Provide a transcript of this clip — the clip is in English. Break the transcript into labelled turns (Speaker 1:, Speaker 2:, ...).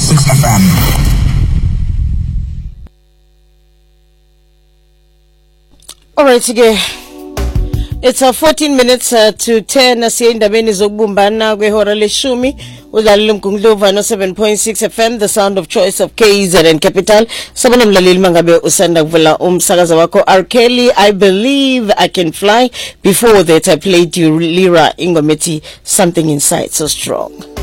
Speaker 1: FM.
Speaker 2: All right, again. It's 14 minutes to 10 asiye indabeni zokubumbana kwehora leshumi udlalile umgungluva no 7.6 FM, the sound of choice of KZN Capital. Sabona mlaleli mangabe usanda kuvula umsakaza wako R. Kelly, I Believe I Can Fly. Before that I played you Lira Ingometi, Something Inside So Strong.